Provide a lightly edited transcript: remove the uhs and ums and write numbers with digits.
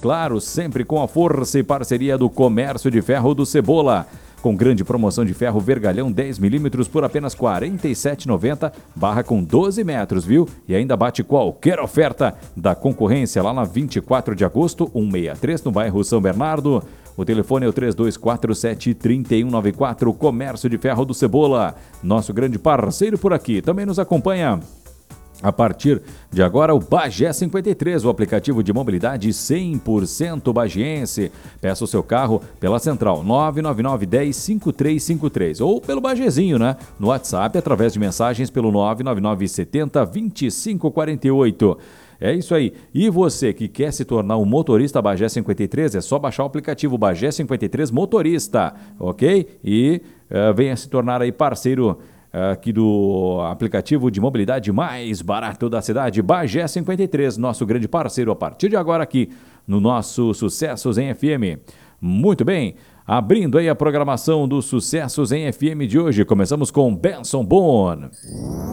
claro, sempre com a força e parceria do Comércio de Ferro do Cebola. Com grande promoção de ferro vergalhão 10mm por apenas R$ 47,90, barra com 12 metros, viu? E ainda bate qualquer oferta da concorrência lá na 24 de agosto, 163, no bairro São Bernardo. O telefone é o 3247-3194, Comércio de Ferro do Cebola. Nosso grande parceiro por aqui. Também nos acompanha a partir de agora o Bagé 53, o aplicativo de mobilidade 100% bagiense. Peça o seu carro pela central 999-10-5353 ou pelo Bagezinho, né? No WhatsApp através de mensagens pelo 999-70-2548. É isso aí. E você que quer se tornar um motorista Bagé 53, é só baixar o aplicativo Bagé 53 Motorista, ok? E venha se tornar aí parceiro aqui do aplicativo de mobilidade mais barato da cidade, Bagé 53, nosso grande parceiro a partir de agora aqui no nosso Sucessos em FM. Muito bem, abrindo aí a programação dos Sucessos em FM de hoje, começamos com Benson Boone.